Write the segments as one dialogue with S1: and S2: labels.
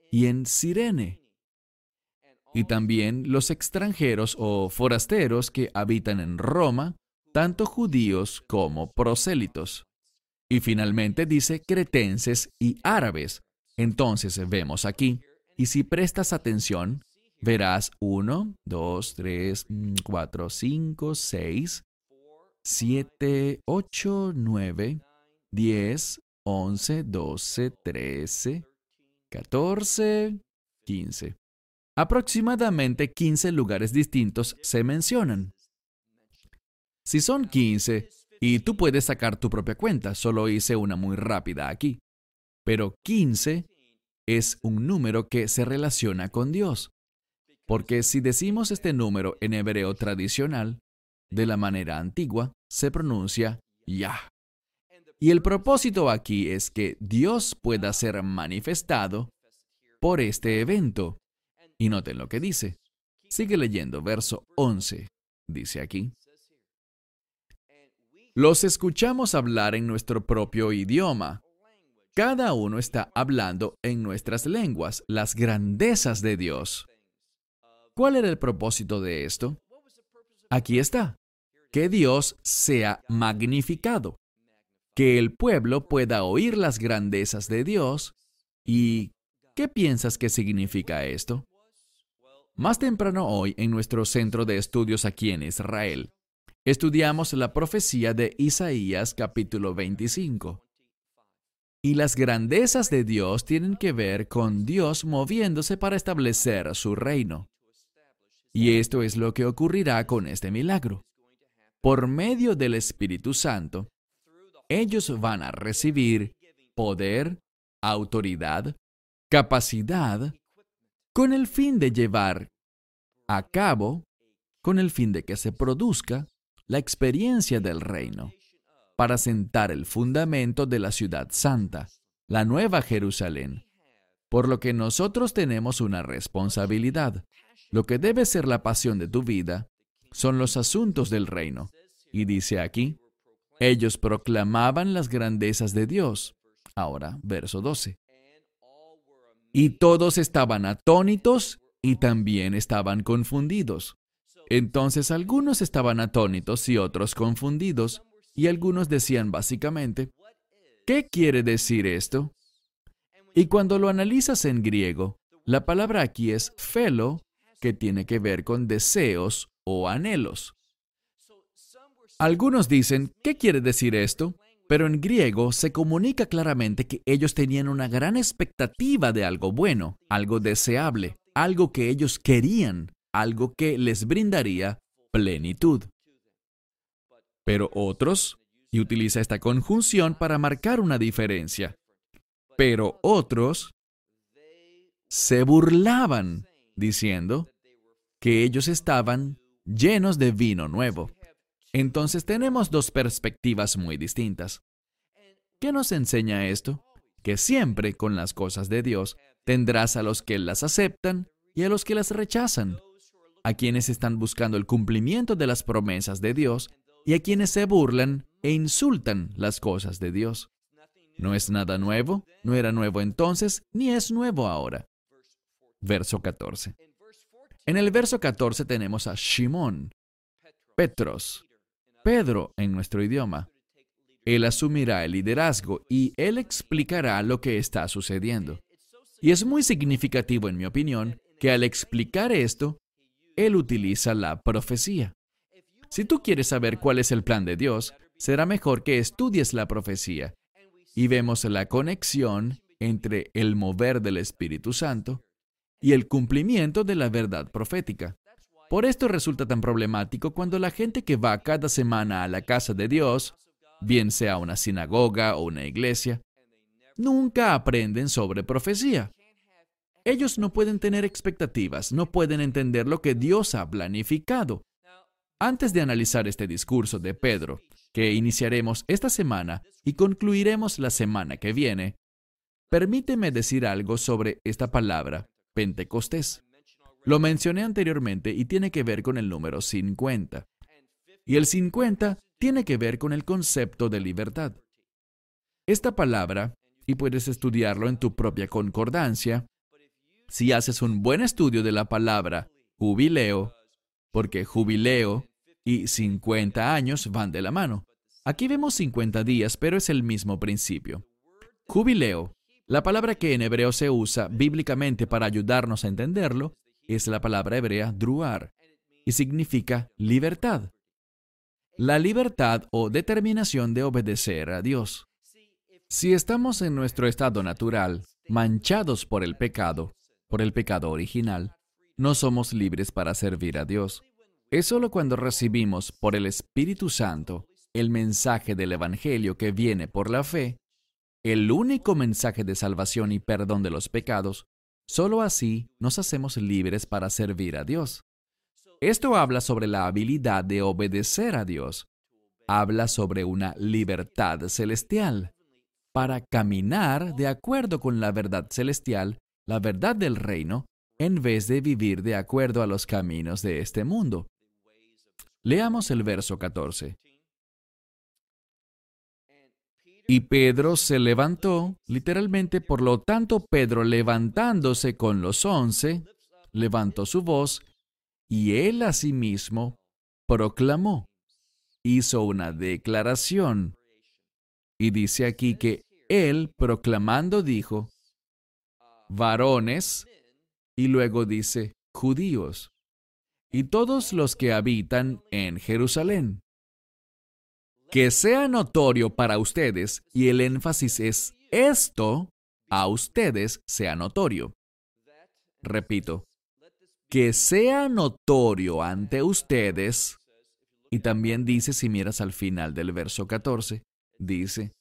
S1: y en Cirene. Y también los extranjeros o forasteros que habitan en Roma, tanto judíos como prosélitos. Y finalmente dice cretenses y árabes. Entonces vemos aquí, y si prestas atención, verás 1, 2, 3, 4, 5, 6, 7, 8, 9, 10, 11, 12, 13, 14, 15. Aproximadamente 15 lugares distintos se mencionan. Si son 15, y tú puedes sacar tu propia cuenta, solo hice una muy rápida aquí. Pero 15 es un número que se relaciona con Dios. Porque si decimos este número en hebreo tradicional, de la manera antigua, se pronuncia Yah. Y el propósito aquí es que Dios pueda ser manifestado por este evento. Y noten lo que dice. Sigue leyendo, verso 11. Dice aquí: los escuchamos hablar en nuestro propio idioma. Cada uno está hablando en nuestras lenguas las grandezas de Dios. ¿Cuál era el propósito de esto? Aquí está. Que Dios sea magnificado. Que el pueblo pueda oír las grandezas de Dios. ¿Y qué piensas que significa esto? Más temprano hoy, en nuestro centro de estudios aquí en Israel, estudiamos la profecía de Isaías capítulo 25. Y las grandezas de Dios tienen que ver con Dios moviéndose para establecer su reino. Y esto es lo que ocurrirá con este milagro. Por medio del Espíritu Santo, ellos van a recibir poder, autoridad, capacidad, con el fin de llevar a cabo, con el fin de que se produzca la experiencia del reino, para sentar el fundamento de la ciudad santa, la nueva Jerusalén. Por lo que nosotros tenemos una responsabilidad. Lo que debe ser la pasión de tu vida son los asuntos del reino. Y dice aquí, ellos proclamaban las grandezas de Dios. Ahora, verso 12. Y todos estaban atónitos y también estaban confundidos. Entonces algunos estaban atónitos y otros confundidos, y algunos decían básicamente, ¿qué quiere decir esto? Y cuando lo analizas en griego, la palabra aquí es phelo, que tiene que ver con deseos o anhelos. Algunos dicen, ¿qué quiere decir esto? Pero en griego se comunica claramente que ellos tenían una gran expectativa de algo bueno, algo deseable, algo que ellos querían, algo que les brindaría plenitud. Pero otros, y utiliza esta conjunción para marcar una diferencia, pero otros se burlaban, diciendo que ellos estaban llenos de vino nuevo. Entonces tenemos dos perspectivas muy distintas. ¿Qué nos enseña esto? Que siempre con las cosas de Dios tendrás a los que las aceptan y a los que las rechazan, a quienes están buscando el cumplimiento de las promesas de Dios y a quienes se burlan e insultan las cosas de Dios. No es nada nuevo, no era nuevo entonces, ni es nuevo ahora. Verso 14. En el verso 14 tenemos a Shimón, Petros, Pedro en nuestro idioma. Él asumirá el liderazgo y él explicará lo que está sucediendo. Y es muy significativo, en mi opinión, que al explicar esto, él utiliza la profecía. Si tú quieres saber cuál es el plan de Dios, será mejor que estudies la profecía. Y vemos la conexión entre el mover del Espíritu Santo y el cumplimiento de la verdad profética. Por esto resulta tan problemático cuando la gente que va cada semana a la casa de Dios, bien sea una sinagoga o una iglesia, nunca aprenden sobre profecía. Ellos no pueden tener expectativas, no pueden entender lo que Dios ha planificado. Antes de analizar este discurso de Pedro, que iniciaremos esta semana y concluiremos la semana que viene, permíteme decir algo sobre esta palabra, Pentecostés. Lo mencioné anteriormente y tiene que ver con el número 50. Y el 50 tiene que ver con el concepto de libertad. Esta palabra, y puedes estudiarlo en tu propia concordancia, si haces un buen estudio de la palabra jubileo, porque jubileo y 50 años van de la mano. Aquí vemos 50 días, pero es el mismo principio. Jubileo, la palabra que en hebreo se usa bíblicamente para ayudarnos a entenderlo, es la palabra hebrea druar, y significa libertad. La libertad o determinación de obedecer a Dios. Si estamos en nuestro estado natural, manchados por el pecado original, no somos libres para servir a Dios. Es solo cuando recibimos por el Espíritu Santo el mensaje del Evangelio que viene por la fe, el único mensaje de salvación y perdón de los pecados, solo así nos hacemos libres para servir a Dios. Esto habla sobre la habilidad de obedecer a Dios. Habla sobre una libertad celestial para caminar de acuerdo con la verdad celestial, la verdad del reino, en vez de vivir de acuerdo a los caminos de este mundo. Leamos el verso 14. Y Pedro se levantó, literalmente, por lo tanto, Pedro levantándose con los 11, levantó su voz, y él asimismo proclamó, hizo una declaración, y dice aquí que él, proclamando, dijo, varones, y luego dice, judíos, y todos los que habitan en Jerusalén. Que sea notorio para ustedes, y el énfasis es esto, a ustedes sea notorio. Repito, que sea notorio ante ustedes, y también dice, si miras al final del verso 14, dice,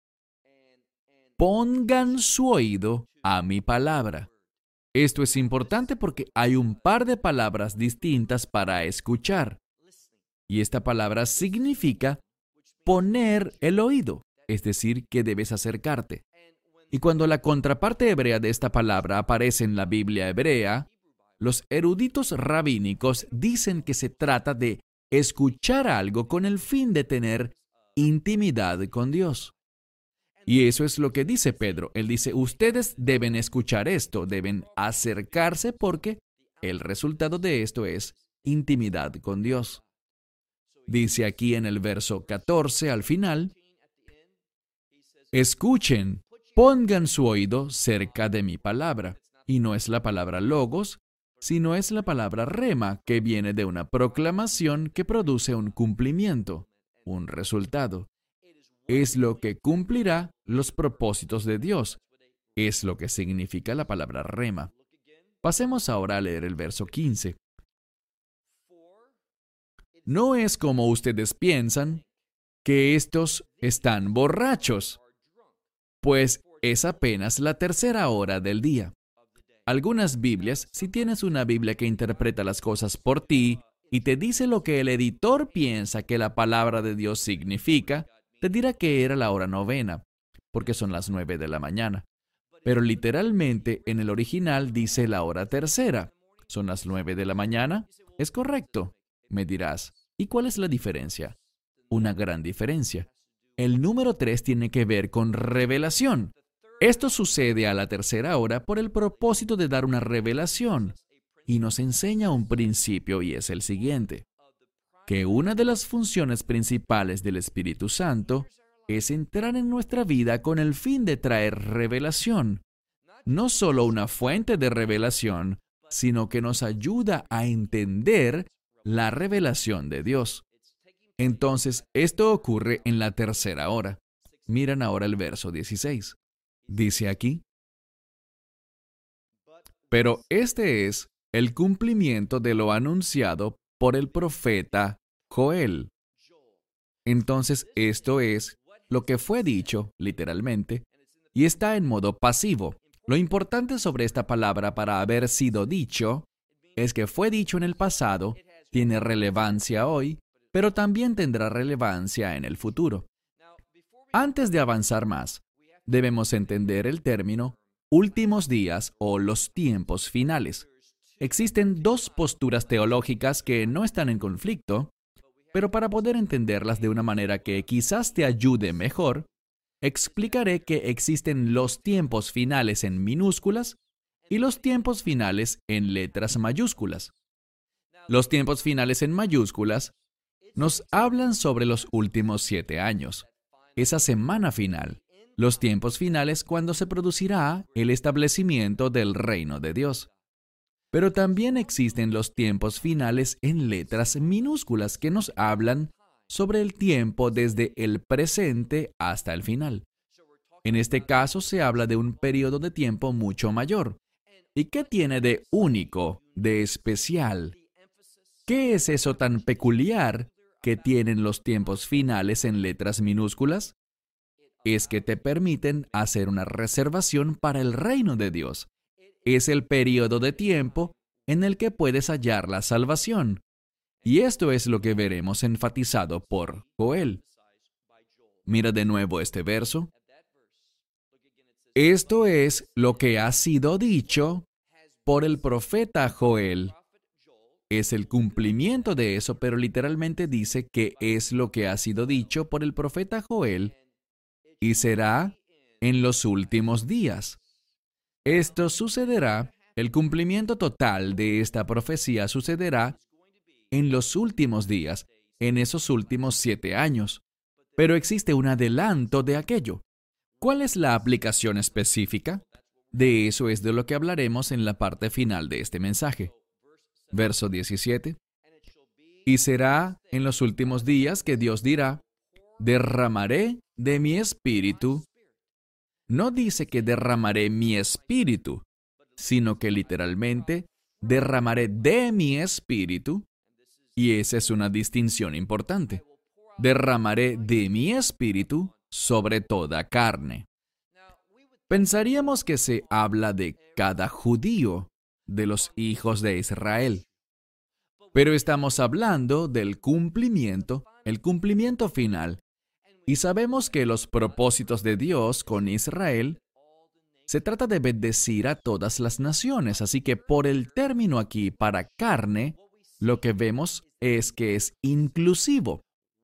S1: pongan su oído a mi palabra. Esto es importante porque hay un par de palabras distintas para escuchar, y esta palabra significa poner el oído, es decir, que debes acercarte. Y cuando la contraparte hebrea de esta palabra aparece en la Biblia hebrea, los eruditos rabínicos dicen que se trata de escuchar algo con el fin de tener intimidad con Dios. Y eso es lo que dice Pedro. Él dice, ustedes deben escuchar esto, deben acercarse porque el resultado de esto es intimidad con Dios. Dice aquí en el verso 14 al final, escuchen, pongan su oído cerca de mi palabra. Y no es la palabra logos, sino es la palabra rema, que viene de una proclamación que produce un cumplimiento, un resultado. Es lo que cumplirá los propósitos de Dios. Es lo que significa la palabra rema. Pasemos ahora a leer el verso 15. No es como ustedes piensan, que estos están borrachos, pues es apenas la tercera hora del día. Algunas Biblias, si tienes una Biblia que interpreta las cosas por ti y te dice lo que el editor piensa que la palabra de Dios significa, te dirá que era la hora novena, porque son las 9 de la mañana. Pero literalmente en el original dice la hora tercera. ¿Son las 9 de la mañana? Es correcto. Me dirás, ¿y cuál es la diferencia? Una gran diferencia. El número 3 tiene que ver con revelación. Esto sucede a la tercera hora por el propósito de dar una revelación y nos enseña un principio y es el siguiente, que una de las funciones principales del Espíritu Santo es entrar en nuestra vida con el fin de traer revelación. No solo una fuente de revelación, sino que nos ayuda a entender la revelación de Dios. Entonces, esto ocurre en la tercera hora. Miren ahora el verso 16. Dice aquí, pero este es el cumplimiento de lo anunciado por el profeta Joel. Entonces, esto es lo que fue dicho, literalmente, y está en modo pasivo. Lo importante sobre esta palabra para haber sido dicho es que fue dicho en el pasado, tiene relevancia hoy, pero también tendrá relevancia en el futuro. Antes de avanzar más, debemos entender el término últimos días o los tiempos finales. Existen dos posturas teológicas que no están en conflicto, pero para poder entenderlas de una manera que quizás te ayude mejor, explicaré que existen los tiempos finales en minúsculas y los tiempos finales en letras mayúsculas. Los tiempos finales en mayúsculas nos hablan sobre los últimos 7 años, esa semana final, los tiempos finales cuando se producirá el establecimiento del reino de Dios. Pero también existen los tiempos finales en letras minúsculas que nos hablan sobre el tiempo desde el presente hasta el final. En este caso se habla de un periodo de tiempo mucho mayor. ¿Y qué tiene de único, de especial? ¿Qué es eso tan peculiar que tienen los tiempos finales en letras minúsculas? Es que te permiten hacer una reservación para el reino de Dios. Es el periodo de tiempo en el que puedes hallar la salvación. Y esto es lo que veremos enfatizado por Joel. Mira de nuevo este verso. Esto es lo que ha sido dicho por el profeta Joel. Es el cumplimiento de eso, pero literalmente dice que es lo que ha sido dicho por el profeta Joel y será en los últimos días. Esto sucederá, el cumplimiento total de esta profecía sucederá en los últimos días, en esos últimos 7 años. Pero existe un adelanto de aquello. ¿Cuál es la aplicación específica? De eso es de lo que hablaremos en la parte final de este mensaje. Verso 17. Y será en los últimos días que Dios dirá, derramaré de mi espíritu. No dice que derramaré mi espíritu, sino que literalmente derramaré de mi espíritu. Y esa es una distinción importante. Derramaré de mi espíritu sobre toda carne. Pensaríamos que se habla de cada judío, de los hijos de Israel. Pero estamos hablando del cumplimiento, el cumplimiento final. Y sabemos que los propósitos de Dios con Israel se trata de bendecir a todas las naciones. Así que por el término aquí para carne, lo que vemos es que es inclusivo.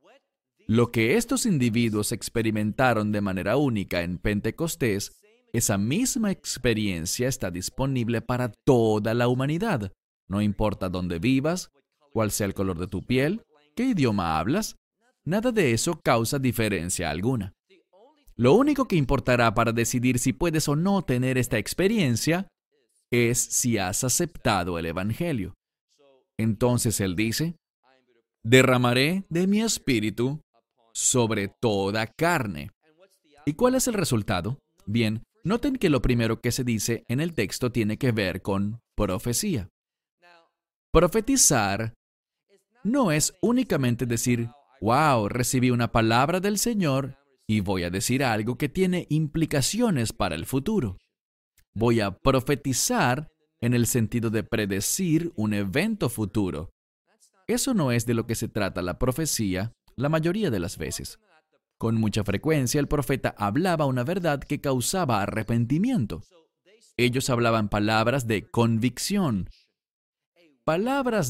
S1: Lo que estos individuos experimentaron de manera única en Pentecostés, esa misma experiencia está disponible para toda la humanidad. No importa dónde vivas, cuál sea el color de tu piel, qué idioma hablas, nada de eso causa diferencia alguna. Lo único que importará para decidir si puedes o no tener esta experiencia es si has aceptado el Evangelio. Entonces Él dice, derramaré de mi espíritu sobre toda carne. ¿Y cuál es el resultado? Bien, noten que lo primero que se dice en el texto tiene que ver con profecía. Profetizar no es únicamente decir, wow, recibí una palabra del Señor y voy a decir algo que tiene implicaciones para el futuro. Voy a profetizar en el sentido de predecir un evento futuro. Eso no es de lo que se trata la profecía la mayoría de las veces. Con mucha frecuencia el profeta hablaba una verdad que causaba arrepentimiento. Ellos hablaban palabras de convicción, palabras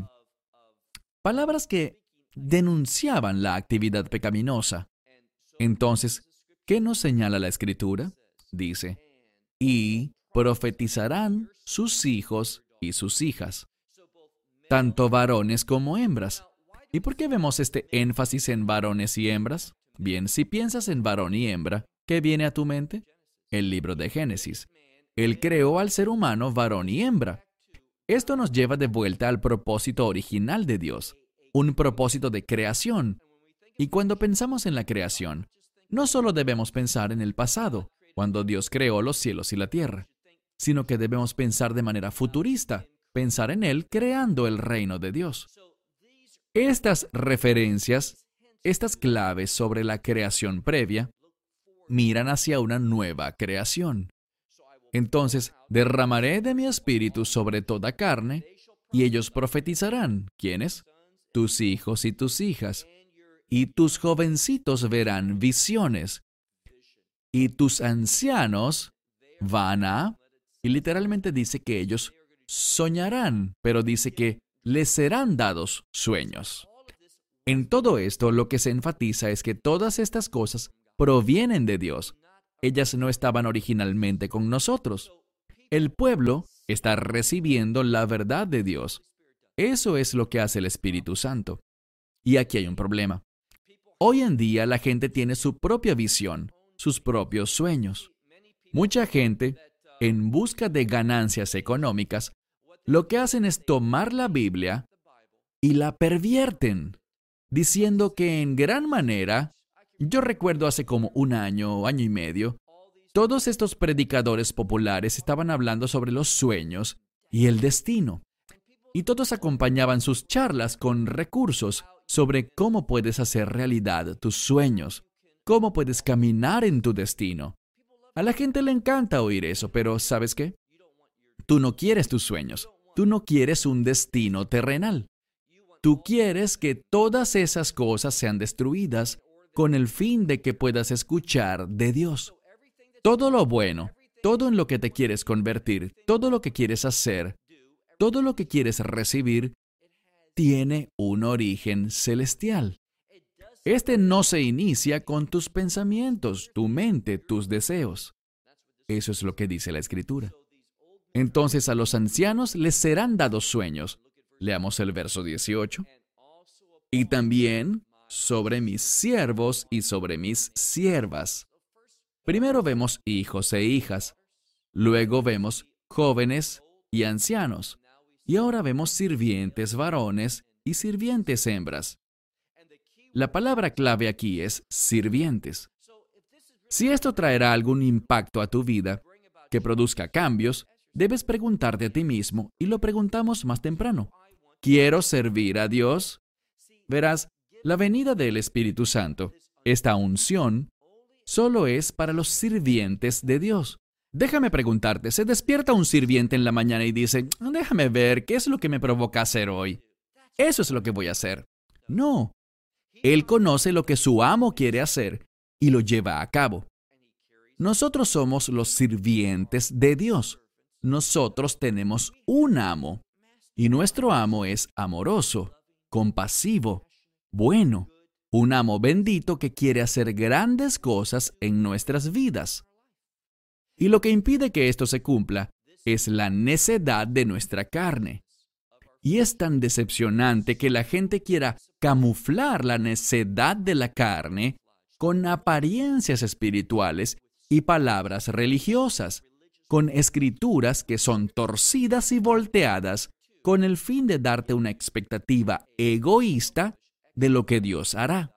S1: que denunciaban la actividad pecaminosa. Entonces, ¿qué nos señala la Escritura? Dice, y profetizarán sus hijos y sus hijas, tanto varones como hembras. ¿Y por qué vemos este énfasis en varones y hembras? Bien, si piensas en varón y hembra, ¿qué viene a tu mente? El libro de Génesis. Él creó al ser humano varón y hembra. Esto nos lleva de vuelta al propósito original de Dios, un propósito de creación. Y cuando pensamos en la creación, no solo debemos pensar en el pasado, cuando Dios creó los cielos y la tierra, sino que debemos pensar de manera futurista, pensar en Él creando el reino de Dios. Estas referencias, estas claves sobre la creación previa, miran hacia una nueva creación. Entonces, derramaré de mi espíritu sobre toda carne, y ellos profetizarán. ¿Quiénes? Tus hijos y tus hijas. Y tus jovencitos verán visiones. Y tus ancianos van a... Y literalmente dice que ellos soñarán, pero dice que les serán dados sueños. En todo esto, lo que se enfatiza es que todas estas cosas provienen de Dios. Ellas no estaban originalmente con nosotros. El pueblo está recibiendo la verdad de Dios. Eso es lo que hace el Espíritu Santo. Y aquí hay un problema. Hoy en día la gente tiene su propia visión, sus propios sueños. Mucha gente, en busca de ganancias económicas, lo que hacen es tomar la Biblia y la pervierten, diciendo que en gran manera, yo recuerdo hace como un año, año y medio, todos estos predicadores populares estaban hablando sobre los sueños y el destino. Y todos acompañaban sus charlas con recursos sobre cómo puedes hacer realidad tus sueños, cómo puedes caminar en tu destino. A la gente le encanta oír eso, pero ¿sabes qué? Tú no quieres tus sueños. Tú no quieres un destino terrenal. Tú quieres que todas esas cosas sean destruidas con el fin de que puedas escuchar de Dios. Todo lo bueno, todo en lo que te quieres convertir, todo lo que quieres hacer, todo lo que quieres recibir, tiene un origen celestial. Este no se inicia con tus pensamientos, tu mente, tus deseos. Eso es lo que dice la Escritura. Entonces a los ancianos les serán dados sueños. Leamos el verso 18. Y también sobre mis siervos y sobre mis siervas. Primero vemos hijos e hijas. Luego vemos jóvenes y ancianos. Y ahora vemos sirvientes varones y sirvientes hembras. La palabra clave aquí es sirvientes. Si esto traerá algún impacto a tu vida, que produzca cambios, debes preguntarte a ti mismo, y lo preguntamos más temprano. ¿Quiero servir a Dios? Verás, la venida del Espíritu Santo, esta unción, solo es para los sirvientes de Dios. Déjame preguntarte, ¿se despierta un sirviente en la mañana y dice, déjame ver qué es lo que me provoca hacer hoy? Eso es lo que voy a hacer. No. Él conoce lo que su amo quiere hacer y lo lleva a cabo. Nosotros somos los sirvientes de Dios. Nosotros tenemos un amo, y nuestro amo es amoroso, compasivo, bueno, un amo bendito que quiere hacer grandes cosas en nuestras vidas. Y lo que impide que esto se cumpla es la necedad de nuestra carne. Y es tan decepcionante que la gente quiera camuflar la necedad de la carne con apariencias espirituales y palabras religiosas, con escrituras que son torcidas y volteadas, con el fin de darte una expectativa egoísta de lo que Dios hará.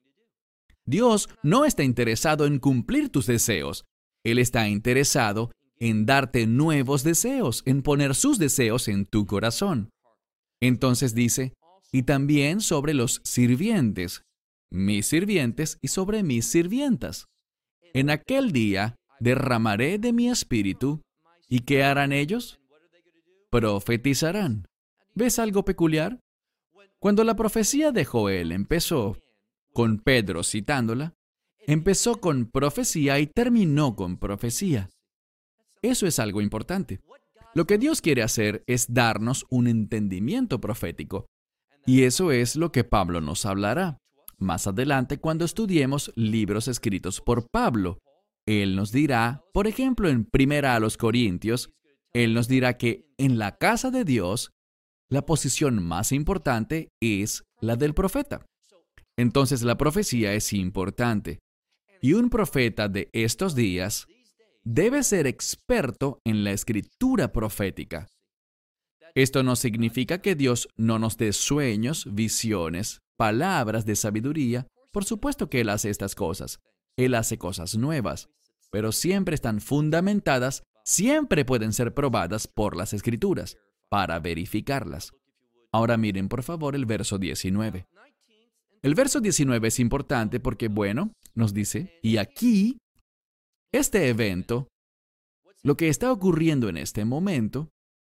S1: Dios no está interesado en cumplir tus deseos. Él está interesado en darte nuevos deseos, en poner sus deseos en tu corazón. Entonces dice, y también sobre los sirvientes, mis sirvientes y sobre mis sirvientas. En aquel día derramaré de mi espíritu, ¿y qué harán ellos? Profetizarán. ¿Ves algo peculiar? Cuando la profecía de Joel empezó, con Pedro citándola, empezó con profecía y terminó con profecía. Eso es algo importante. Lo que Dios quiere hacer es darnos un entendimiento profético. Y eso es lo que Pablo nos hablará. Más adelante, cuando estudiemos libros escritos por Pablo, él nos dirá, por ejemplo, en 1 Corintios, él nos dirá que en la casa de Dios, la posición más importante es la del profeta. Entonces, la profecía es importante. Y un profeta de estos días debe ser experto en la escritura profética. Esto no significa que Dios no nos dé sueños, visiones, palabras de sabiduría. Por supuesto que Él hace estas cosas. Él hace cosas nuevas, pero siempre están fundamentadas, siempre pueden ser probadas por las Escrituras, para verificarlas. Ahora miren, por favor, el verso 19. El verso 19 es importante porque, bueno, nos dice, y aquí, este evento, lo que está ocurriendo en este momento,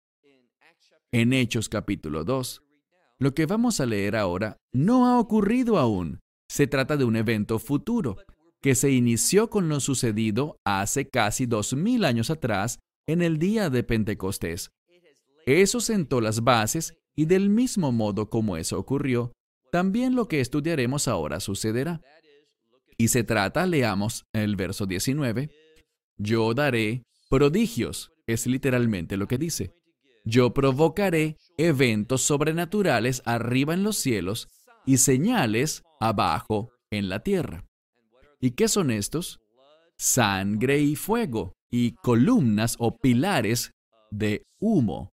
S1: en Hechos capítulo 2, lo que vamos a leer ahora no ha ocurrido aún. Se trata de un evento futuro, que se inició con lo sucedido hace casi 2000 años atrás, en el día de Pentecostés. Eso sentó las bases y del mismo modo como eso ocurrió, también lo que estudiaremos ahora sucederá. Y se trata, leamos el verso 19, yo daré Prodigios es literalmente lo que dice. Yo provocaré eventos sobrenaturales arriba en los cielos y señales abajo en la tierra. ¿Y qué son estos? Sangre y fuego, y columnas o pilares de humo.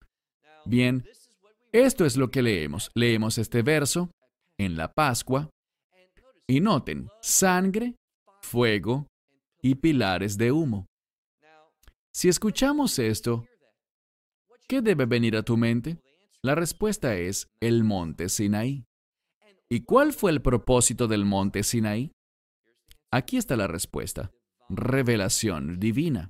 S1: Bien, esto es lo que leemos. Leemos este verso en la Pascua. Y noten, sangre, fuego y pilares de humo. Si escuchamos esto, ¿qué debe venir a tu mente? La respuesta es el monte Sinaí. ¿Y cuál fue el propósito del monte Sinaí? Aquí está la respuesta. Revelación divina.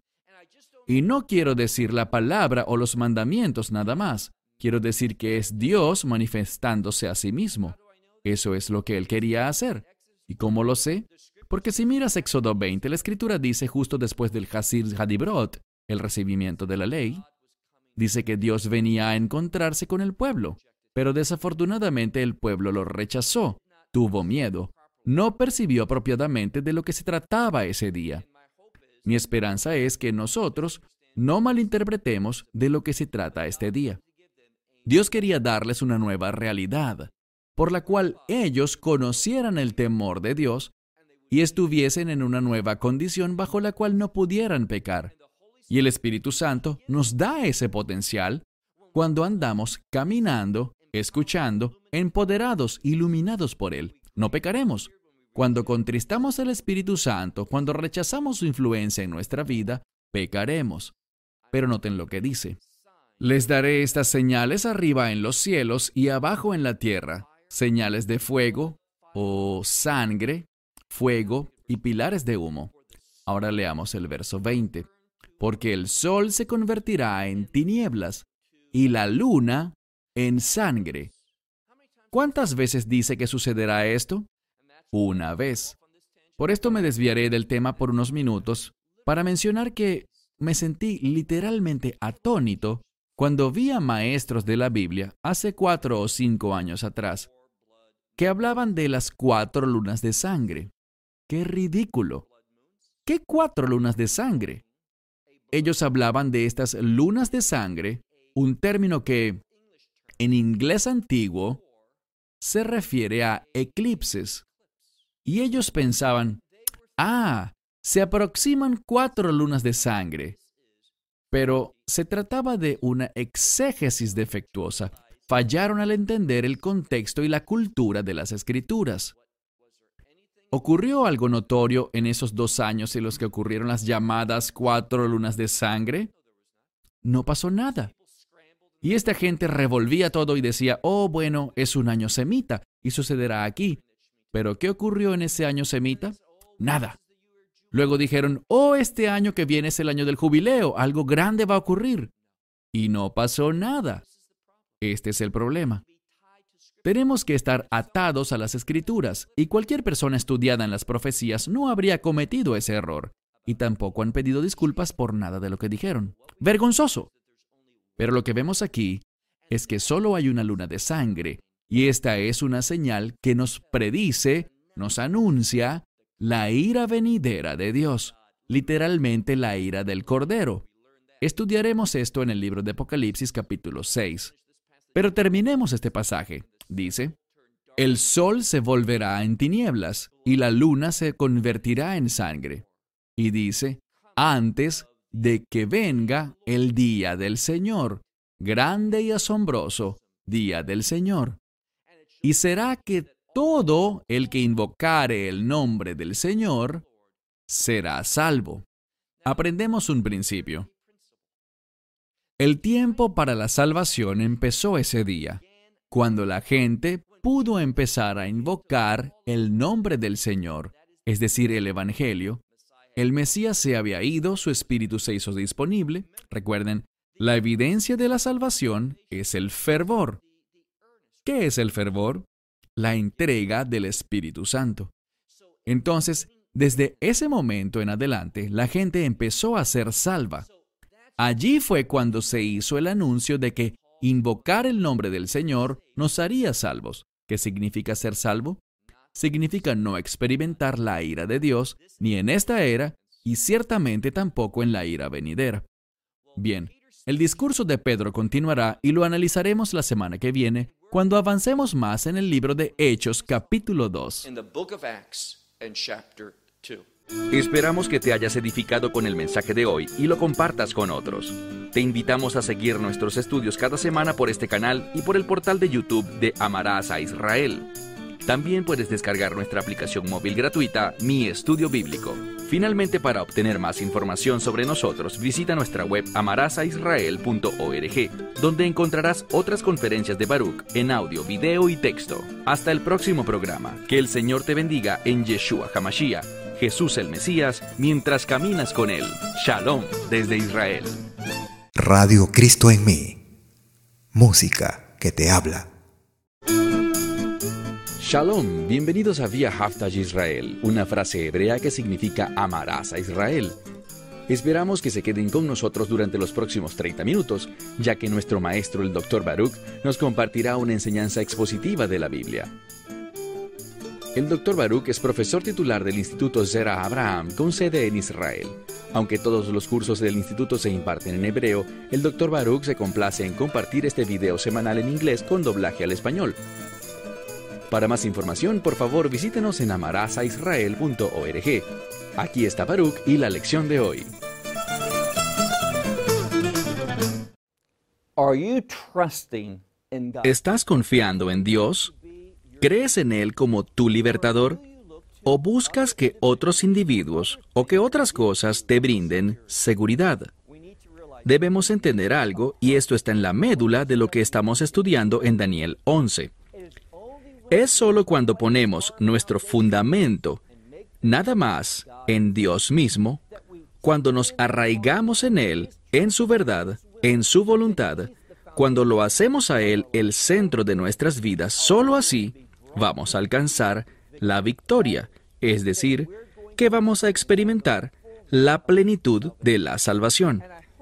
S1: Y no quiero decir la palabra o los mandamientos nada más. Quiero decir que es Dios manifestándose a sí mismo. Eso es lo que Él quería hacer. ¿Y cómo lo sé? Porque si miras Éxodo 20, la Escritura dice justo después del Hasir Hadibrot, el recibimiento de la ley, dice que Dios venía a encontrarse con el pueblo. Pero desafortunadamente el pueblo lo rechazó, tuvo miedo, no percibió apropiadamente de lo que se trataba ese día. Mi esperanza es que nosotros no malinterpretemos de lo que se trata este día. Dios quería darles una nueva realidad, por la cual ellos conocieran el temor de Dios y estuviesen en una nueva condición bajo la cual no pudieran pecar. Y el Espíritu Santo nos da ese potencial cuando andamos caminando, escuchando, empoderados, iluminados por Él. No pecaremos. Cuando contristamos al Espíritu Santo, cuando rechazamos su influencia en nuestra vida, pecaremos. Pero noten lo que dice. Les daré estas señales arriba en los cielos y abajo en la tierra, señales de fuego o sangre, fuego y pilares de humo. Ahora leamos el verso 20. Porque el sol se convertirá en tinieblas y la luna en sangre. ¿Cuántas veces dice que sucederá esto? Una vez. Por esto me desviaré del tema por unos minutos para mencionar que me sentí literalmente atónito cuando vi a maestros de la Biblia hace 4 o 5 años atrás que hablaban de las 4 lunas de sangre. ¡Qué ridículo! ¿Qué 4 lunas de sangre? Ellos hablaban de estas lunas de sangre, un término que en inglés antiguo se refiere a eclipses. Y ellos pensaban, se aproximan 4 lunas de sangre. Pero se trataba de una exégesis defectuosa. Fallaron al entender el contexto y la cultura de las Escrituras. ¿Ocurrió algo notorio en esos 2 años en los que ocurrieron las llamadas 4 lunas de sangre? No pasó nada. Y esta gente revolvía todo y decía, bueno, es un año semita y sucederá aquí. ¿Pero qué ocurrió en ese año semita? Nada. Luego dijeron, este año que viene es el año del jubileo, algo grande va a ocurrir. Y no pasó nada. Este es el problema. Tenemos que estar atados a las Escrituras, y cualquier persona estudiada en las profecías no habría cometido ese error, y tampoco han pedido disculpas por nada de lo que dijeron. ¡Vergonzoso! Pero lo que vemos aquí es que solo hay una luna de sangre, y esta es una señal que nos predice, nos anuncia la ira venidera de Dios, literalmente la ira del Cordero. Estudiaremos esto en el libro de Apocalipsis capítulo 6. Pero terminemos este pasaje. Dice, el sol se volverá en tinieblas y la luna se convertirá en sangre. Y dice, antes de que venga el día del Señor, grande y asombroso día del Señor. Y será que todo el que invocare el nombre del Señor será salvo. Aprendemos un principio. El tiempo para la salvación empezó ese día, cuando la gente pudo empezar a invocar el nombre del Señor, es decir, el Evangelio. El Mesías se había ido, su espíritu se hizo disponible. Recuerden, la evidencia de la salvación es el fervor. ¿Qué es el fervor? La entrega del Espíritu Santo. Entonces, desde ese momento en adelante, la gente empezó a ser salva. Allí fue cuando se hizo el anuncio de que invocar el nombre del Señor nos haría salvos. ¿Qué significa ser salvo? Significa no experimentar la ira de Dios, ni en esta era, y ciertamente tampoco en la ira venidera. Bien, el discurso de Pedro continuará y lo analizaremos la semana que viene cuando avancemos más en el libro de Hechos capítulo 2.
S2: Esperamos que te hayas edificado con el mensaje de hoy y lo compartas con otros. Te invitamos a seguir nuestros estudios cada semana por este canal y por el portal de YouTube de Amarás a Israel. También puedes descargar nuestra aplicación móvil gratuita, Mi Estudio Bíblico. Finalmente, para obtener más información sobre nosotros, visita nuestra web amarasaisrael.org, donde encontrarás otras conferencias de Baruch en audio, video y texto. Hasta el próximo programa. Que el Señor te bendiga en Yeshua HaMashiach, Jesús el Mesías, mientras caminas con Él. Shalom desde Israel.
S3: Radio Cristo en mí. Música que te habla.
S2: Shalom, bienvenidos a Vía Haftaj Israel, una frase hebrea que significa amarás a Israel. Esperamos que se queden con nosotros durante los próximos 30 minutos, ya que nuestro maestro, el Dr. Baruch, nos compartirá una enseñanza expositiva de la Biblia. El Dr. Baruch es profesor titular del Instituto Zera Abraham, con sede en Israel. Aunque todos los cursos del instituto se imparten en hebreo, el Dr. Baruch se complace en compartir este video semanal en inglés con doblaje al español. Para más información, por favor, visítenos en amarasaisrael.org. Aquí está Baruch y la lección de hoy. ¿Estás confiando en Dios? ¿Crees en Él como tu libertador? ¿O buscas que otros individuos o que otras cosas te brinden seguridad? Debemos entender algo, y esto está en la médula de lo que estamos estudiando en Daniel 11. Es solo cuando ponemos nuestro fundamento, nada más, en Dios mismo, cuando nos arraigamos en Él, en su verdad, en su voluntad, cuando lo hacemos a Él el centro de nuestras vidas, solo así vamos a alcanzar la victoria, es decir, que vamos a experimentar la plenitud de la salvación.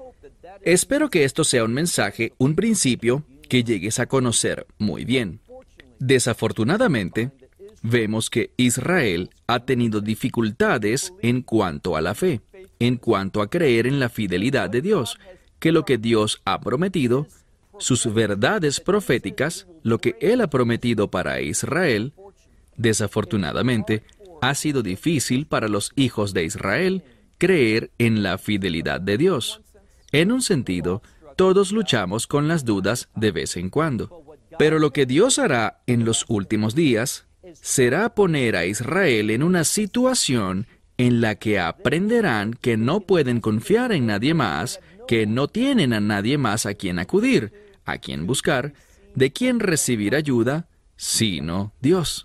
S2: Espero que esto sea un mensaje, un principio que llegues a conocer muy bien. Desafortunadamente, vemos que Israel ha tenido dificultades en cuanto a la fe, en cuanto a creer en la fidelidad de Dios, que lo que Dios ha prometido, sus verdades proféticas, lo que Él ha prometido para Israel, desafortunadamente, ha sido difícil para los hijos de Israel creer en la fidelidad de Dios. En un sentido, todos luchamos con las dudas de vez en cuando. Pero lo que Dios hará en los últimos días será poner a Israel en una situación en la que aprenderán que no pueden confiar en nadie más, que no tienen a nadie más a quien acudir, a quien buscar, de quien recibir ayuda, sino Dios.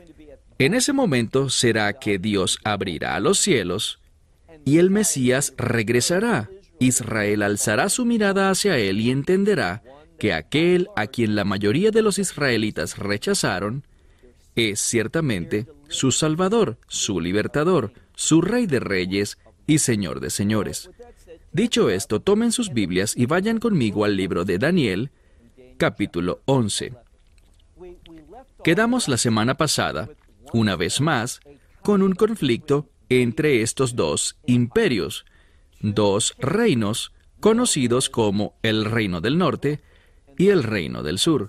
S2: En ese momento será que Dios abrirá los cielos y el Mesías regresará. Israel alzará su mirada hacia Él y entenderá que aquel a quien la mayoría de los israelitas rechazaron es ciertamente su Salvador, su Libertador, su Rey de Reyes y Señor de Señores. Dicho esto, tomen sus Biblias y vayan conmigo al libro de Daniel, capítulo 11. Quedamos la semana pasada, una vez más, con un conflicto entre estos dos imperios, dos reinos conocidos como el Reino del Norte y el Reino del Sur.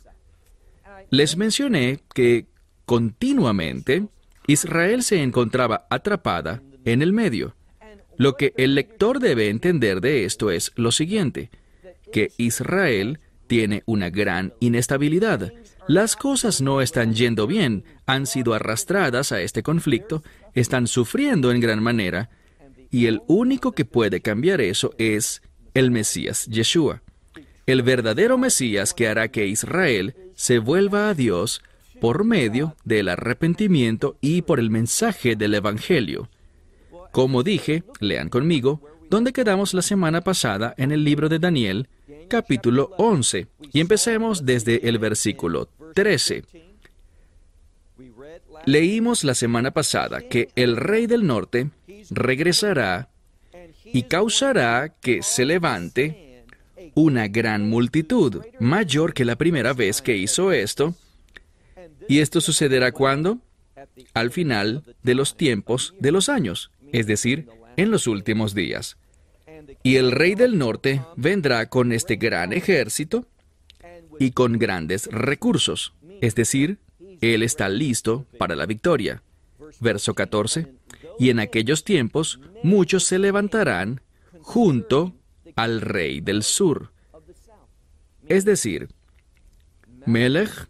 S2: Les mencioné que continuamente Israel se encontraba atrapada en el medio. Lo que el lector debe entender de esto es lo siguiente, que Israel tiene una gran inestabilidad. Las cosas no están yendo bien, han sido arrastradas a este conflicto, están sufriendo en gran manera, y el único que puede cambiar eso es el Mesías Yeshua. El verdadero Mesías que hará que Israel se vuelva a Dios por medio del arrepentimiento y por el mensaje del Evangelio. Como dije, lean conmigo, donde quedamos la semana pasada en el libro de Daniel, capítulo 11, y empecemos desde el versículo 13. Leímos la semana pasada que el rey del norte regresará y causará que se levante una gran multitud, mayor que la primera vez que hizo esto. ¿Y esto sucederá cuándo? Al final de los tiempos de los años, es decir, en los últimos días. Y el rey del norte vendrá con este gran ejército y con grandes recursos. Es decir, él está listo para la victoria. Verso 14. Y en aquellos tiempos muchos se levantarán junto al rey del sur. Es decir, Melech,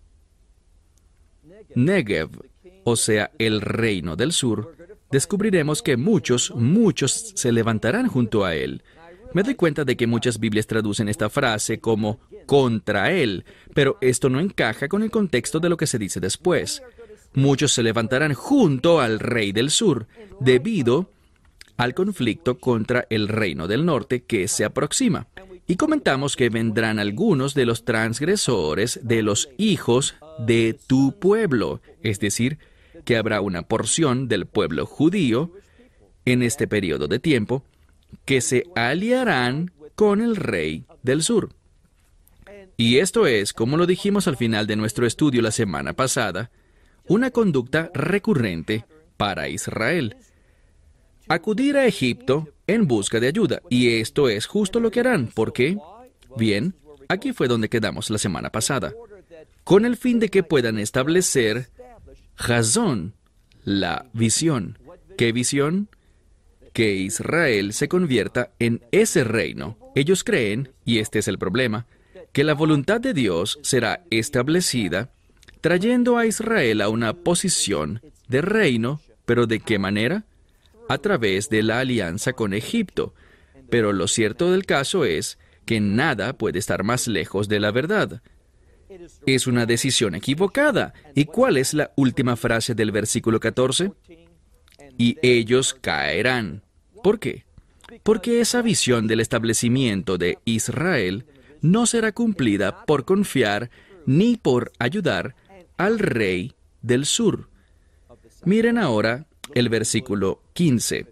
S2: Negev, o sea, el reino del sur, descubriremos que muchos se levantarán junto a él. Me doy cuenta de que muchas Biblias traducen esta frase como contra él, pero esto no encaja con el contexto de lo que se dice después. Muchos se levantarán junto al rey del sur, debido al conflicto contra el reino del norte que se aproxima. Y comentamos que vendrán algunos de los transgresores de los hijos de tu pueblo, es decir, que habrá una porción del pueblo judío en este periodo de tiempo que se aliarán con el rey del sur. Y esto es, como lo dijimos al final de nuestro estudio la semana pasada, una conducta recurrente para Israel. Acudir a Egipto en busca de ayuda. Y esto es justo lo que harán. ¿Por qué? Bien, aquí fue donde quedamos la semana pasada. Con el fin de que puedan establecer Hazón, la visión. ¿Qué visión? Que Israel se convierta en ese reino. Ellos creen, y este es el problema, que la voluntad de Dios será establecida trayendo a Israel a una posición de reino, pero ¿de qué manera? A través de la alianza con Egipto. Pero lo cierto del caso es que nada puede estar más lejos de la verdad. Es una decisión equivocada. ¿Y cuál es la última frase del versículo 14? Y ellos caerán. ¿Por qué? Porque esa visión del establecimiento de Israel no será cumplida por confiar ni por ayudar al rey del sur. Miren ahora el versículo 15.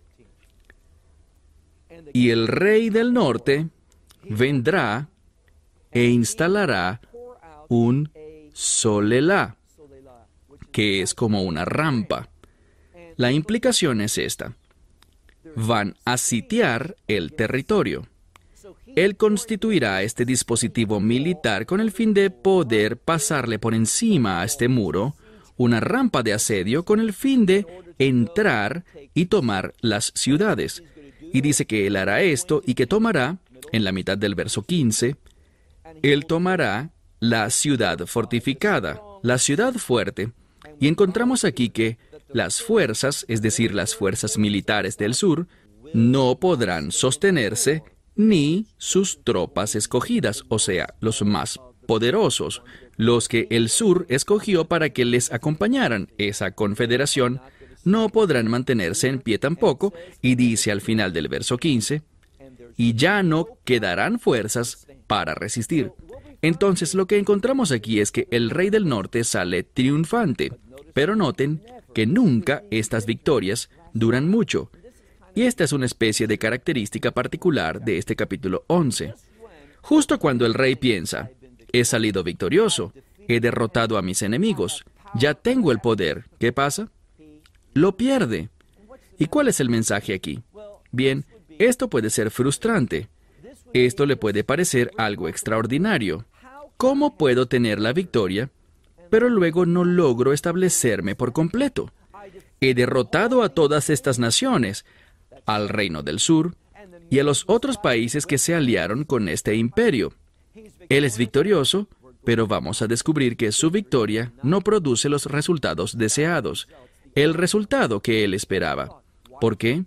S2: Y el rey del norte vendrá e instalará un solelá, que es como una rampa. La implicación es esta. Van a sitiar el territorio. Él constituirá este dispositivo militar con el fin de poder pasarle por encima a este muro una rampa de asedio con el fin de entrar y tomar las ciudades. Y dice que él hará esto y que tomará, en la mitad del verso 15, él tomará la ciudad fortificada, la ciudad fuerte. Y encontramos aquí que las fuerzas, es decir, las fuerzas militares del sur, no podrán sostenerse ni sus tropas escogidas, o sea, los más poderosos, los que el sur escogió para que les acompañaran. Esa confederación no podrán mantenerse en pie tampoco, y dice al final del verso 15, y ya no quedarán fuerzas para resistir. Entonces lo que encontramos aquí es que el rey del norte sale triunfante, pero noten que nunca estas victorias duran mucho. Y esta es una especie de característica particular de este capítulo 11. Justo cuando el rey piensa, he salido victorioso, he derrotado a mis enemigos, ya tengo el poder, ¿qué pasa? Lo pierde. ¿Y cuál es el mensaje aquí? Bien, esto puede ser frustrante. Esto le puede parecer algo extraordinario. ¿Cómo puedo tener la victoria, pero luego no logro establecerme por completo? He derrotado a todas estas naciones, al reino del sur y a los otros países que se aliaron con este imperio. Él es victorioso, pero vamos a descubrir que su victoria no produce los resultados deseados, el resultado que él esperaba. ¿Por qué?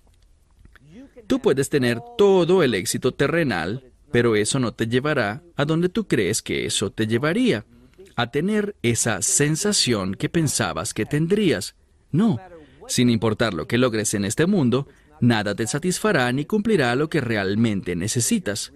S2: Tú puedes tener todo el éxito terrenal, pero eso no te llevará a donde tú crees que eso te llevaría, a tener esa sensación que pensabas que tendrías. No, sin importar lo que logres en este mundo, nada te satisfará ni cumplirá lo que realmente necesitas.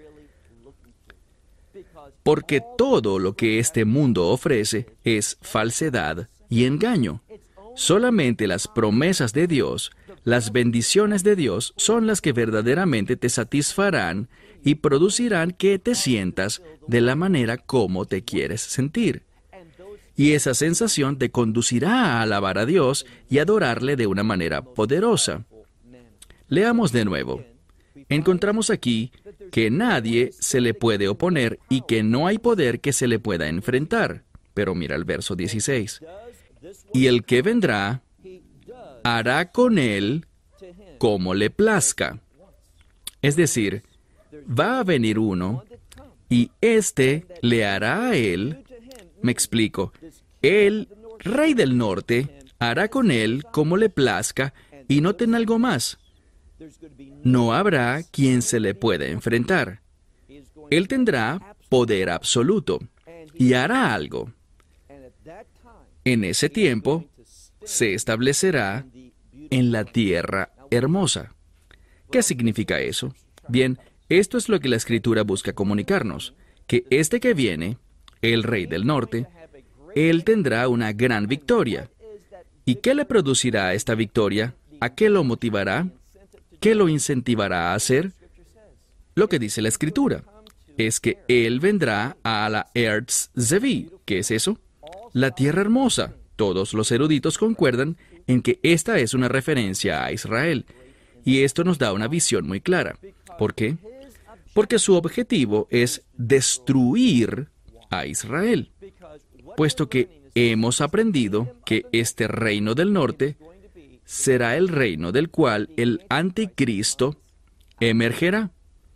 S2: Porque todo lo que este mundo ofrece es falsedad y engaño. Solamente las promesas de Dios, las bendiciones de Dios, son las que verdaderamente te satisfarán y producirán que te sientas de la manera como te quieres sentir. Y esa sensación te conducirá a alabar a Dios y adorarle de una manera poderosa. Leamos de nuevo. Encontramos aquí que nadie se le puede oponer y que no hay poder que se le pueda enfrentar. Pero mira el verso 16. Y el que vendrá hará con él como le plazca. Es decir, va a venir uno y éste le hará a él, me explico, el rey del norte hará con él como le plazca y noten algo más. No habrá quien se le pueda enfrentar. Él tendrá poder absoluto y hará algo. En ese tiempo se establecerá en la tierra hermosa. ¿Qué significa eso? Bien, esto es lo que la Escritura busca comunicarnos, que este que viene, el rey del norte, él tendrá una gran victoria. ¿Y qué le producirá esta victoria? ¿A qué lo motivará? ¿Qué lo incentivará a hacer? Lo que dice la Escritura es que él vendrá a la Eretz Zevi. ¿Qué es eso? La tierra hermosa. Todos los eruditos concuerdan en que esta es una referencia a Israel. Y esto nos da una visión muy clara. ¿Por qué? Porque su objetivo es destruir a Israel, puesto que hemos aprendido que este reino del norte será el reino del cual el anticristo emergerá.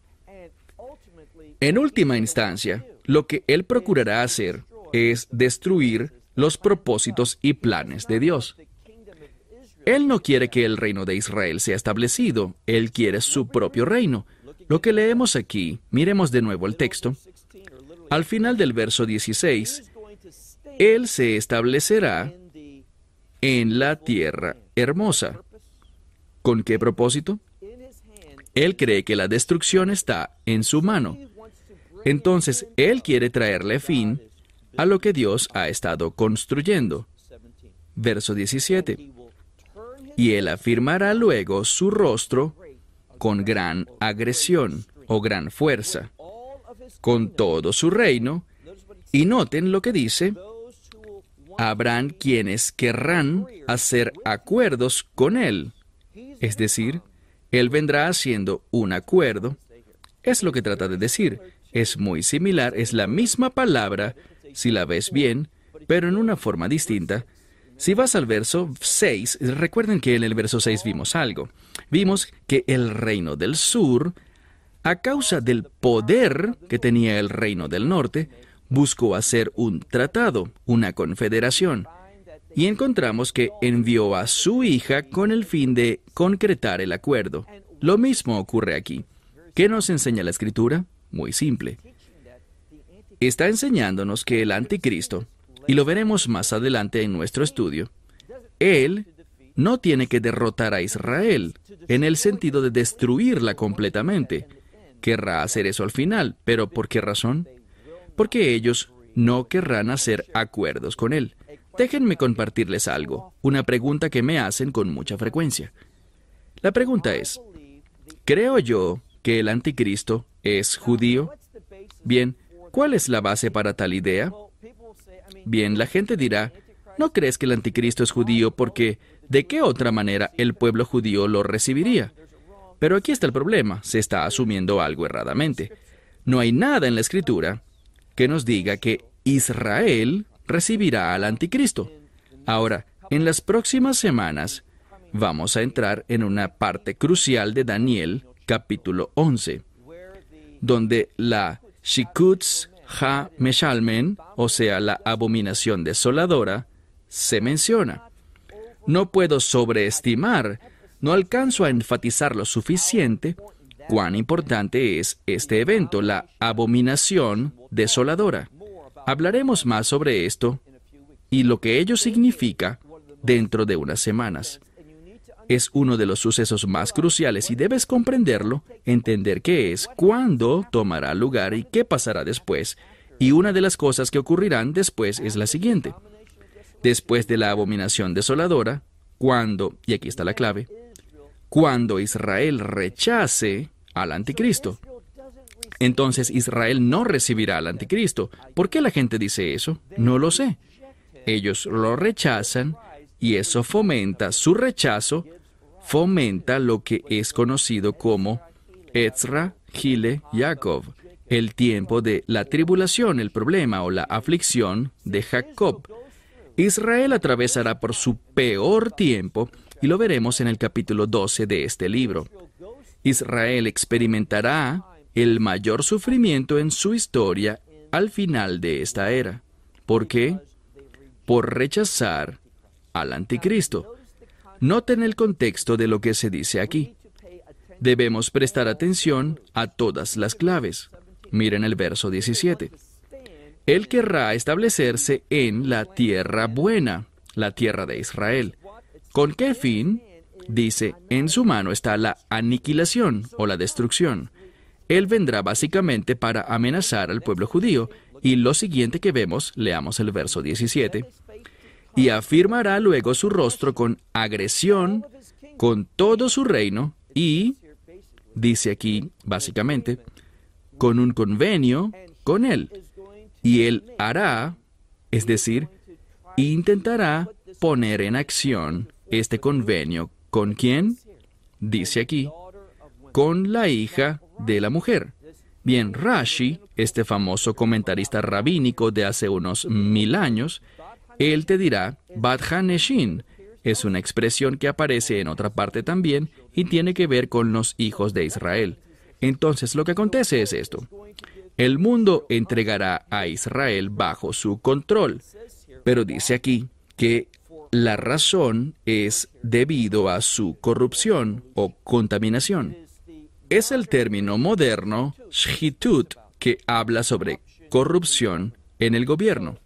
S2: En última instancia, lo que él procurará hacer es destruir los propósitos y planes de Dios. Él no quiere que el reino de Israel sea establecido, él quiere su propio reino. Lo que leemos aquí, miremos de nuevo el texto. Al final del verso 16, él se establecerá en la tierra hermosa. ¿Con qué propósito? Él cree que la destrucción está en su mano. Entonces, él quiere traerle fin a lo que Dios ha estado construyendo. Verso 17. Y él afirmará luego su rostro con gran agresión o gran fuerza, con todo su reino, y noten lo que dice, habrán quienes querrán hacer acuerdos con él. Es decir, él vendrá haciendo un acuerdo. Es lo que trata de decir. Es muy similar, es la misma palabra, si la ves bien, pero en una forma distinta. Si vas al verso 6, recuerden que en el verso 6 vimos algo. Vimos que el reino del sur, a causa del poder que tenía el reino del norte, buscó hacer un tratado, una confederación. Y encontramos que envió a su hija con el fin de concretar el acuerdo. Lo mismo ocurre aquí. ¿Qué nos enseña la Escritura? Muy simple. Está enseñándonos que el anticristo, y lo veremos más adelante en nuestro estudio, él no tiene que derrotar a Israel en el sentido de destruirla completamente. Querrá hacer eso al final, pero ¿por qué razón? Porque ellos no querrán hacer acuerdos con él. Déjenme compartirles algo, una pregunta que me hacen con mucha frecuencia. La pregunta es, ¿creo yo que el anticristo es judío? Bien, ¿cuál es la base para tal idea? Bien, la gente dirá, ¿no crees que el anticristo es judío porque de qué otra manera el pueblo judío lo recibiría? Pero aquí está el problema, se está asumiendo algo erradamente. No hay nada en la Escritura que nos diga que Israel recibirá al anticristo. Ahora, en las próximas semanas, vamos a entrar en una parte crucial de Daniel, capítulo 11, donde la Shikutz Ha-Meshalmen, o sea, la abominación desoladora, se menciona. No puedo sobreestimar, no alcanzo a enfatizar lo suficiente cuán importante es este evento, la abominación desoladora. Hablaremos más sobre esto y lo que ello significa dentro de unas semanas. Es uno de los sucesos más cruciales y debes comprenderlo, entender qué es, cuándo tomará lugar y qué pasará después. Y una de las cosas que ocurrirán después es la siguiente. Después de la abominación desoladora, cuando, y aquí está la clave, cuando Israel rechace al anticristo, entonces Israel no recibirá al anticristo. ¿Por qué la gente dice eso? No lo sé. Ellos lo rechazan y eso fomenta su rechazo, fomenta lo que es conocido como Ezra, Gile, Jacob, el tiempo de la tribulación, el problema o la aflicción de Jacob. Israel atravesará por su peor tiempo y lo veremos en el capítulo 12 de este libro. Israel experimentará el mayor sufrimiento en su historia al final de esta era. ¿Por qué? Por rechazar al anticristo. Noten el contexto de lo que se dice aquí. Debemos prestar atención a todas las claves. Miren el verso 17. Él querrá establecerse en la tierra buena, la tierra de Israel. ¿Con qué fin? Dice, en su mano está la aniquilación o la destrucción. Él vendrá básicamente para amenazar al pueblo judío. Y lo siguiente que vemos, leamos el verso 17. Y afirmará luego su rostro con agresión, con todo su reino, y, dice aquí, básicamente, con un convenio con él. Y él hará, es decir, intentará poner en acción este convenio. ¿Con quién? Dice aquí, con la hija de la mujer. Bien, Rashi, este famoso comentarista rabínico de hace unos 1000 años, él te dirá, Bat HaNeshin, es una expresión que aparece en otra parte también y tiene que ver con los hijos de Israel. Entonces, lo que acontece es esto. El mundo entregará a Israel bajo su control, pero dice aquí que la razón es debido a su corrupción o contaminación. Es el término moderno, shchitut, que habla sobre corrupción en el gobierno.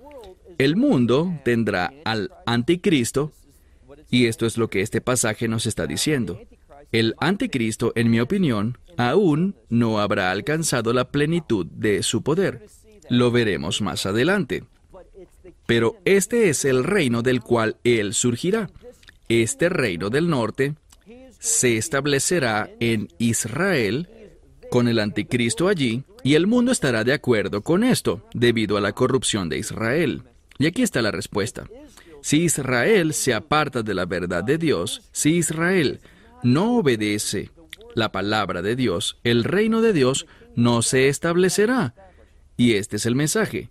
S2: El mundo tendrá al anticristo, y esto es lo que este pasaje nos está diciendo. El anticristo, en mi opinión, aún no habrá alcanzado la plenitud de su poder. Lo veremos más adelante. Pero este es el reino del cual él surgirá. Este reino del norte se establecerá en Israel con el anticristo allí, y el mundo estará de acuerdo con esto, debido a la corrupción de Israel. Y aquí está la respuesta. Si Israel se aparta de la verdad de Dios, si Israel no obedece la palabra de Dios, el reino de Dios no se establecerá. Y este es el mensaje.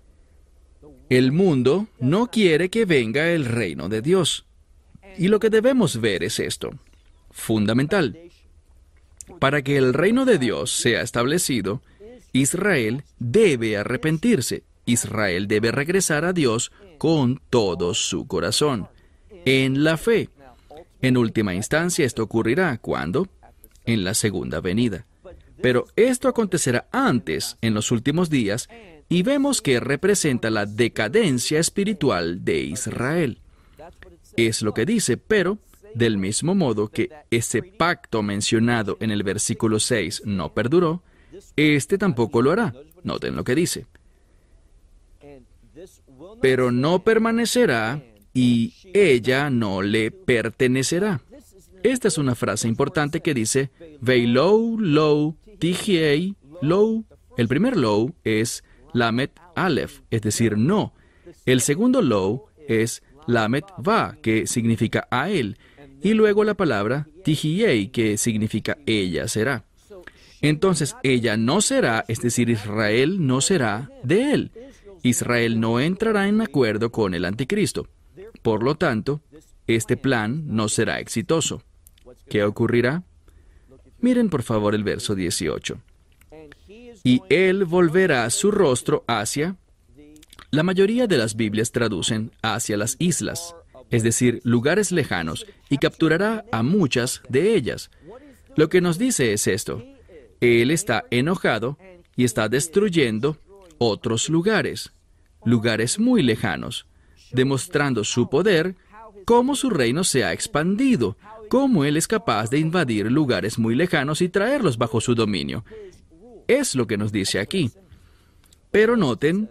S2: El mundo no quiere que venga el reino de Dios. Y lo que debemos ver es esto. Fundamental. Para que el reino de Dios sea establecido, Israel debe arrepentirse. Israel debe regresar a Dios con todo su corazón, en la fe. En última instancia, esto ocurrirá, ¿cuándo? En la segunda venida. Pero esto acontecerá antes, en los últimos días, y vemos que representa la decadencia espiritual de Israel. Es lo que dice, pero del mismo modo que ese pacto mencionado en el versículo 6 no perduró, este tampoco lo hará. Noten lo que dice. Pero no permanecerá y ella no le pertenecerá. Esta es una frase importante que dice, Veilou, Lou, Tihiei, Lou. El primer Lou es Lamet Aleph, es decir, no. El segundo Lou es Lamet Va, que significa a él. Y luego la palabra Tihiei, que significa ella será. Entonces, ella no será, es decir, Israel no será de él. Israel no entrará en acuerdo con el anticristo. Por lo tanto, este plan no será exitoso. ¿Qué ocurrirá? Miren por favor el verso 18. Y él volverá su rostro hacia... La mayoría de las Biblias traducen hacia las islas, es decir, lugares lejanos, y capturará a muchas de ellas. Lo que nos dice es esto. Él está enojado y está destruyendo otros lugares, lugares muy lejanos, demostrando su poder, cómo su reino se ha expandido, cómo Él es capaz de invadir lugares muy lejanos y traerlos bajo su dominio. Es lo que nos dice aquí. Pero noten,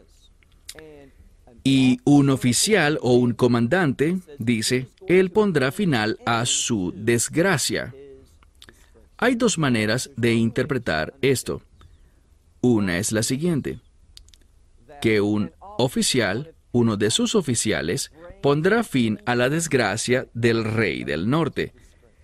S2: y un oficial o un comandante dice, Él pondrá final a su desgracia. Hay dos maneras de interpretar esto. Una es la siguiente, que un oficial, uno de sus oficiales, pondrá fin a la desgracia del rey del norte.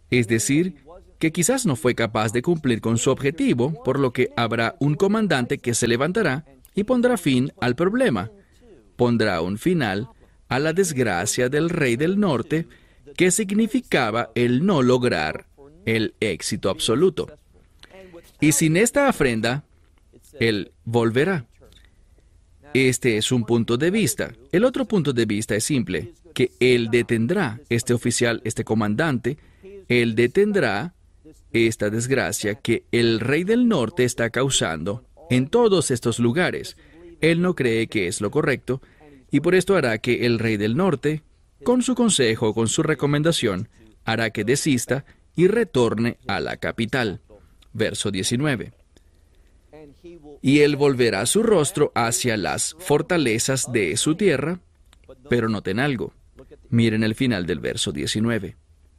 S2: Es decir, que quizás no fue capaz de cumplir con su objetivo, por lo que habrá un comandante que se levantará y pondrá fin al problema. Pondrá un final a la desgracia del rey del norte, que significaba el no lograr el éxito absoluto. Y sin esta ofrenda, él volverá. Este es un punto de vista. El otro punto de vista es simple, que él detendrá, este oficial, este comandante, él detendrá esta desgracia que el rey del norte está causando en todos estos lugares. Él no cree que es lo correcto, y por esto hará que el rey del norte, con su consejo, con su recomendación, hará que desista y retorne a la capital. Verso 19. Y él volverá su rostro hacia las fortalezas de su tierra, pero noten algo. Miren el final del verso 19.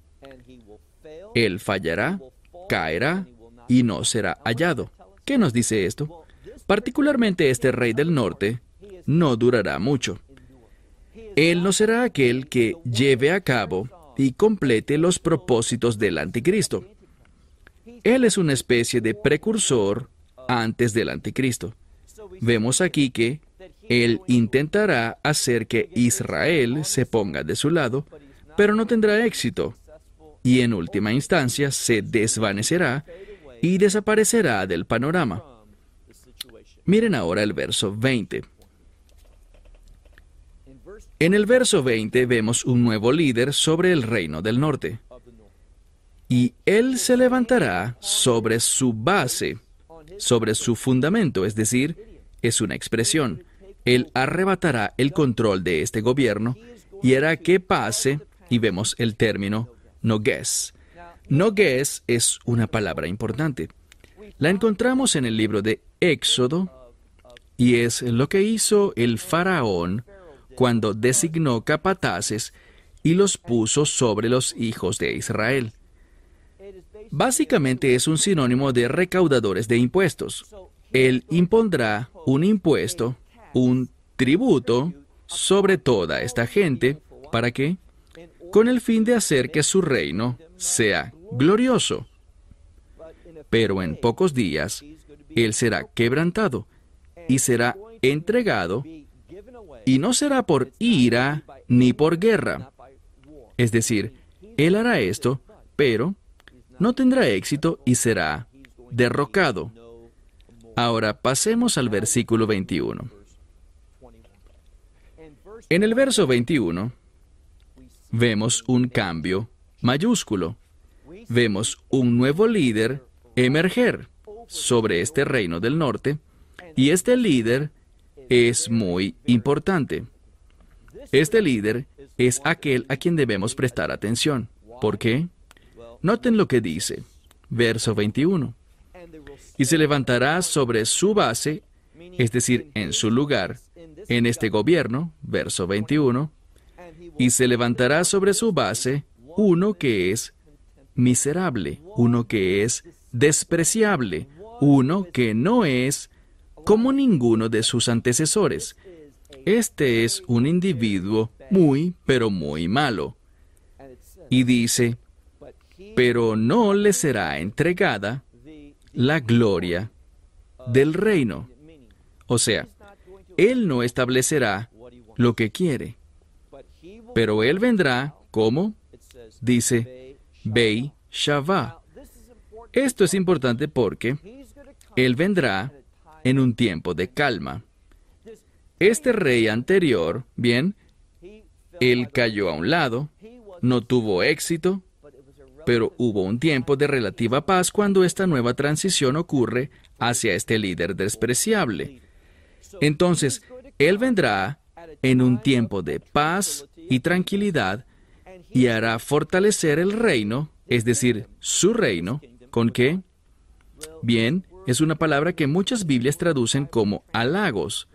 S2: Él fallará, caerá y no será hallado. ¿Qué nos dice esto? Particularmente este rey del norte no durará mucho. Él no será aquel que lleve a cabo y complete los propósitos del anticristo. Él es una especie de precursor antes del anticristo. Vemos aquí que él intentará hacer que Israel se ponga de su lado, pero no tendrá éxito, y en última instancia se desvanecerá y desaparecerá del panorama. Miren ahora el verso 20. En el verso 20 vemos un nuevo líder sobre el reino del norte. Y él se levantará sobre su base, sobre su fundamento, es decir, es una expresión. Él arrebatará el control de este gobierno y hará que pase, y vemos el término nogués. Nogués es una palabra importante. La encontramos en el libro de Éxodo, y es lo que hizo el faraón cuando designó capataces y los puso sobre los hijos de Israel. Básicamente es un sinónimo de recaudadores de impuestos. Él impondrá un impuesto, un tributo, sobre toda esta gente. ¿Para qué? Con el fin de hacer que su reino sea glorioso. Pero en pocos días, él será quebrantado y será entregado, y no será por ira ni por guerra. Es decir, él hará esto, pero no tendrá éxito y será derrocado. Ahora pasemos al versículo 21. En el verso 21 vemos un cambio mayúsculo. Vemos un nuevo líder emerger sobre este reino del norte, y este líder es muy importante. Este líder es aquel a quien debemos prestar atención. ¿Por qué? Noten lo que dice, verso 21. Y se levantará sobre su base, es decir, en su lugar, en este gobierno, verso 21, y se levantará sobre su base uno que es miserable, uno que es despreciable, uno que no es como ninguno de sus antecesores. Este es un individuo muy, pero muy malo. Y dice, pero no le será entregada la gloria del reino. O sea, él no establecerá lo que quiere, pero él vendrá como, dice, Bei Shavá. Esto es importante porque él vendrá en un tiempo de calma. Este rey anterior, bien, él cayó a un lado, no tuvo éxito, pero hubo un tiempo de relativa paz cuando esta nueva transición ocurre hacia este líder despreciable. Entonces, él vendrá en un tiempo de paz y tranquilidad y hará fortalecer el reino, es decir, su reino, ¿con qué? Bien, es una palabra que muchas Biblias traducen como halagos.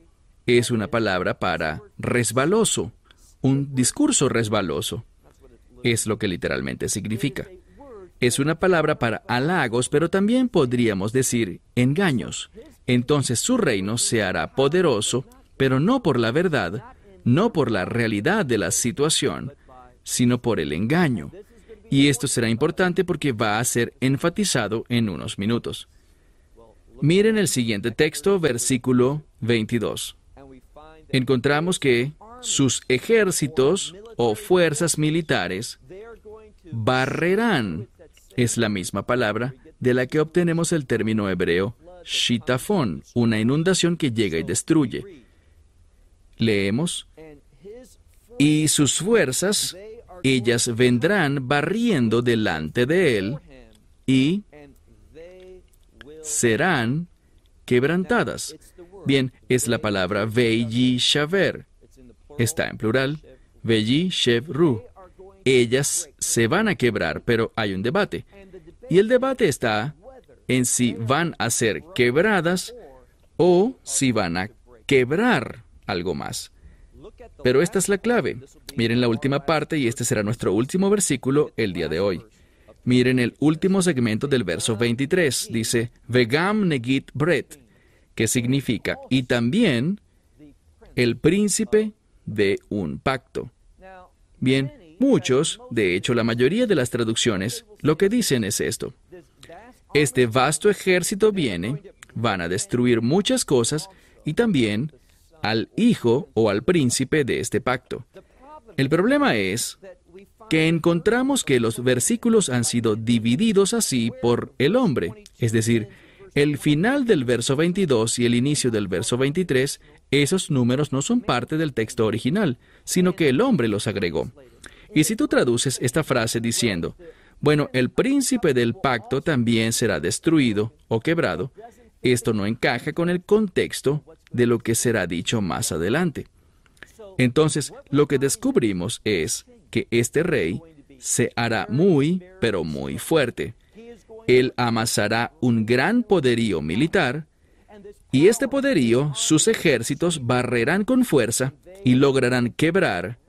S2: Es una palabra para resbaloso, un discurso resbaloso. Es lo que literalmente significa. Es una palabra para halagos, pero también podríamos decir engaños. Entonces su reino se hará poderoso, pero no por la verdad, no por la realidad de la situación, sino por el engaño. Y esto será importante porque va a ser enfatizado en unos minutos. Miren el siguiente texto, versículo 22. Encontramos que sus ejércitos o fuerzas militares barrerán. Es la misma palabra de la que obtenemos el término hebreo shitafón, una inundación que llega y destruye. Leemos, y sus fuerzas, ellas vendrán barriendo delante de él y serán quebrantadas. Bien, es la palabra veyi shaver. Está en plural, veyi shevru. Ellas se van a quebrar, pero hay un debate. Y el debate está en si van a ser quebradas o si van a quebrar algo más. Pero esta es la clave. Miren la última parte y este será nuestro último versículo el día de hoy. Miren el último segmento del verso 23. Dice, Vegam negit bret, que significa, y también el príncipe de un pacto. Bien, muchos, de hecho la mayoría de las traducciones, lo que dicen es esto. Este vasto ejército viene, van a destruir muchas cosas y también al hijo o al príncipe de este pacto. El problema es que encontramos que los versículos han sido divididos así por el hombre. Es decir, el final del verso 22 y el inicio del verso 23, esos números no son parte del texto original, sino que el hombre los agregó. Y si tú traduces esta frase diciendo, bueno, el príncipe del pacto también será destruido o quebrado, esto no encaja con el contexto de lo que será dicho más adelante. Entonces, lo que descubrimos es que este rey se hará muy, pero muy fuerte. Él amasará un gran poderío militar, y este poderío, sus ejércitos barrerán con fuerza y lograrán quebrar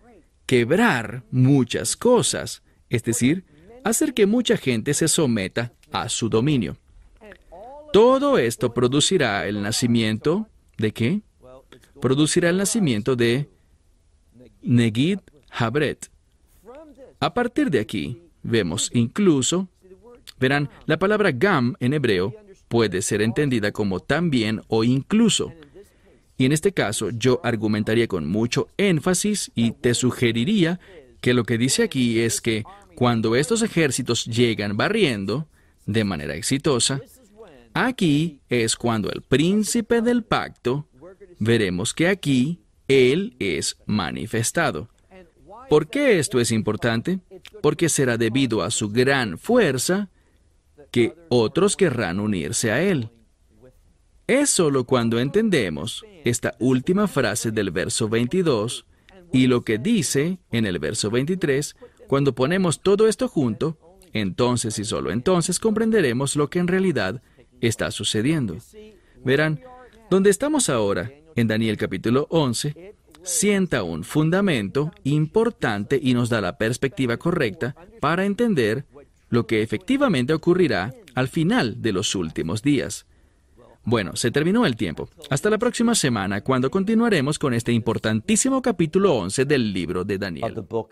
S2: muchas cosas, es decir, hacer que mucha gente se someta a su dominio. Todo esto producirá el nacimiento ¿de qué? Producirá el nacimiento de Negid Habret. A partir de aquí, vemos incluso, verán, la palabra gam en hebreo puede ser entendida como también o incluso. Y en este caso, yo argumentaría con mucho énfasis y te sugeriría que lo que dice aquí es que cuando estos ejércitos llegan barriendo de manera exitosa, aquí es cuando el príncipe del pacto, veremos que aquí él es manifestado. ¿Por qué esto es importante? Porque será debido a su gran fuerza que otros querrán unirse a él. Es solo cuando entendemos esta última frase del verso 22 y lo que dice en el verso 23, cuando ponemos todo esto junto, entonces y solo entonces comprenderemos lo que en realidad está sucediendo. Verán, donde estamos ahora, en Daniel capítulo 11, sienta un fundamento importante y nos da la perspectiva correcta para entender lo que efectivamente ocurrirá al final de los últimos días. Bueno, se terminó el tiempo. Hasta la próxima semana, cuando continuaremos con este importantísimo capítulo 11 del libro de Daniel.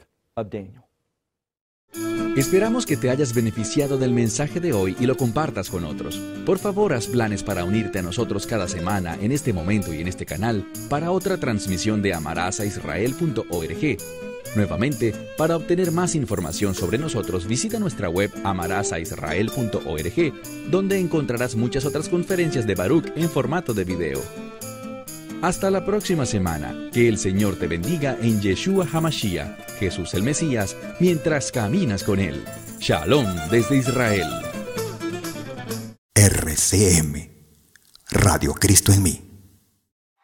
S1: Esperamos que te hayas beneficiado del mensaje de hoy y lo compartas con otros. Por favor, haz planes para unirte a nosotros cada semana en este momento y en este canal para otra transmisión de amarazaisrael.org. Nuevamente, para obtener más información sobre nosotros, visita nuestra web amarazaisrael.org, donde encontrarás muchas otras conferencias de Baruch en formato de video. Hasta la próxima semana. Que el Señor te bendiga en Yeshua HaMashiach, Jesús el Mesías, mientras caminas con Él. Shalom desde Israel.
S3: RCM, Radio Cristo en mí.